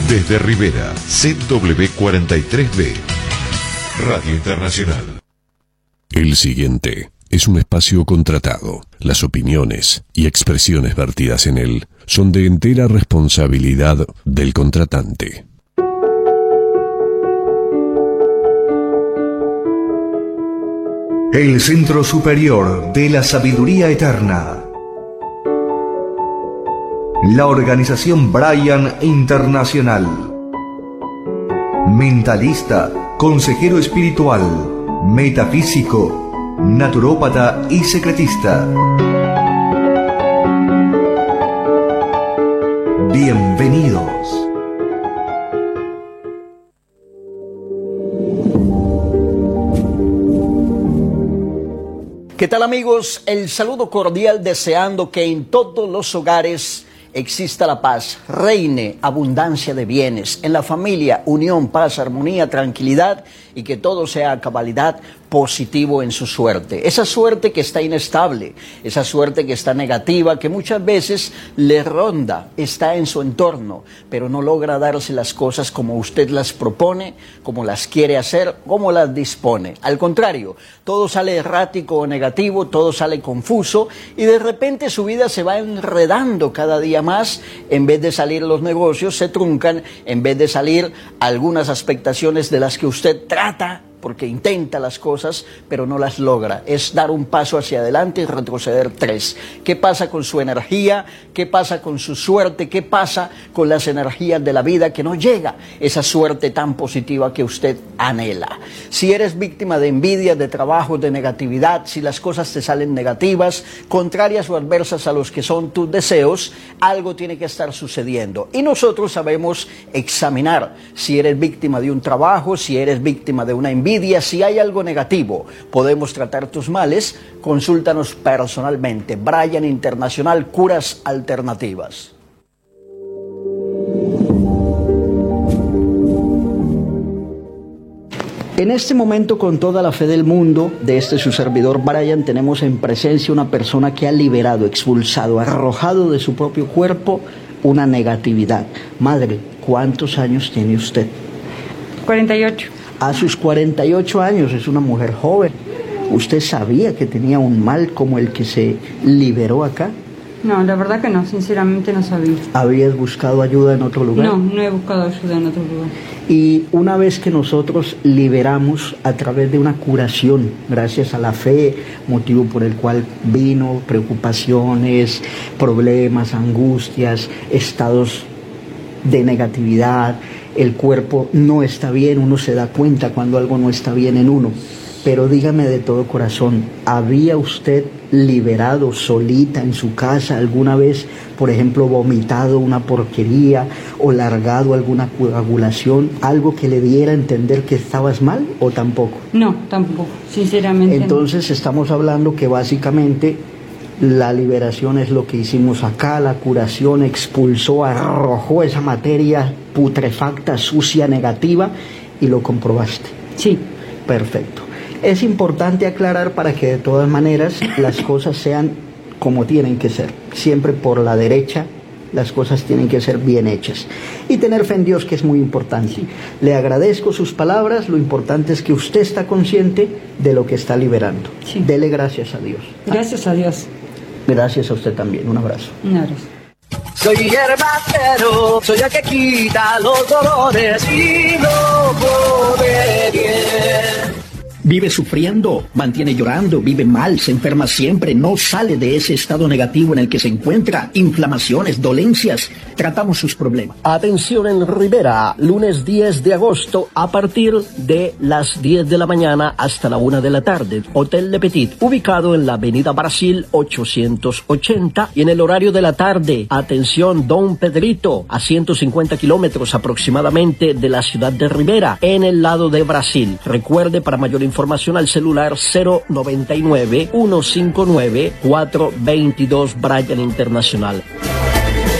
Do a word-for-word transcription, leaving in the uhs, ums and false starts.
Desde Rivera, Z W cuarenta y tres B, Radio Internacional. El siguiente es un espacio contratado. Las opiniones y expresiones vertidas en él son de entera responsabilidad del contratante. El Centro Superior de la Sabiduría Eterna. La organización Brian Internacional. Mentalista, consejero espiritual, metafísico, naturópata y secretista. Bienvenidos. ¿Qué tal, amigos? El saludo cordial, deseando que en todos los hogares exista la paz, reine abundancia de bienes, en la familia unión, paz, armonía, tranquilidad, y que todo sea a cabalidad positivo en su suerte. Esa suerte que está inestable, esa suerte que está negativa, que muchas veces le ronda, está en su entorno, pero no logra darse las cosas como usted las propone, como las quiere hacer, como las dispone. Al contrario, todo sale errático o negativo, todo sale confuso, y de repente su vida se va enredando cada día más. En vez de salir los negocios, se truncan. En vez de salir algunas expectaciones de las que usted trata, porque intenta las cosas, pero no las logra. Es dar un paso hacia adelante y retroceder tres. ¿Qué pasa con su energía? ¿Qué pasa con su suerte? ¿Qué pasa con las energías de la vida? Que no llega esa suerte tan positiva que usted anhela. Si eres víctima de envidia, de trabajo, de negatividad, si las cosas te salen negativas, contrarias o adversas a los que son tus deseos, algo tiene que estar sucediendo. Y nosotros sabemos examinar si eres víctima de un trabajo, si eres víctima de una envidia, si hay algo negativo. Podemos tratar tus males. Consúltanos personalmente. Brian Internacional, curas alternativas. En este momento, con toda la fe del mundo, de este su servidor Brian, tenemos en presencia una persona que ha liberado, expulsado, arrojado de su propio cuerpo una negatividad. Madre, ¿cuántos años tiene usted? cuarenta y ocho. A sus cuarenta y ocho años, es una mujer joven. ¿Usted sabía que tenía un mal como el que se liberó acá? No, la verdad que no, sinceramente no sabía. ¿Habías buscado ayuda en otro lugar? No, no he buscado ayuda en otro lugar. Y una vez que nosotros liberamos a través de una curación, gracias a la fe, motivo por el cual vino, preocupaciones, problemas, angustias, estados de negatividad, el cuerpo no está bien, uno se da cuenta cuando algo no está bien en uno. Pero dígame de todo corazón, ¿había usted liberado solita en su casa alguna vez, por ejemplo, vomitado una porquería o largado alguna coagulación, algo que le diera a entender que estabas mal, o tampoco? No, tampoco, sinceramente. Entonces no. Estamos hablando que básicamente la liberación es lo que hicimos acá, la curación expulsó, arrojó esa materia putrefacta, sucia, negativa, y lo comprobaste. Sí. Perfecto. Es importante aclarar para que de todas maneras las cosas sean como tienen que ser. Siempre por la derecha, las cosas tienen que ser bien hechas. Y tener fe en Dios, que es muy importante. Sí. Le agradezco sus palabras, lo importante es que usted está consciente de lo que está liberando. Sí. Dele gracias a Dios. Gracias a Dios. Gracias a usted también. Un abrazo. Un abrazo. Soy hierbacero, soy el que quita los dolores y no come bien. Vive sufriendo, mantiene llorando, vive mal, se enferma siempre, no sale de ese estado negativo en el que se encuentra, inflamaciones, dolencias. Tratamos sus problemas. Atención en Rivera, lunes diez de agosto a partir de las diez de la mañana hasta la una de la tarde. Hotel Le Petit, ubicado en la avenida Brasil ochocientos ochenta, y en el horario de la tarde, atención Don Pedrito, a ciento cincuenta kilómetros aproximadamente de la ciudad de Rivera, en el lado de Brasil. Recuerde, para mayor información al celular cero noventa y nueve, ciento cincuenta y nueve, cuatrocientos veintidós Brian Internacional.